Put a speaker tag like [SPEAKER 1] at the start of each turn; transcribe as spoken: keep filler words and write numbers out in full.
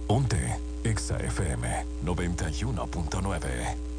[SPEAKER 1] Ponte Exa F M noventa y uno punto nueve.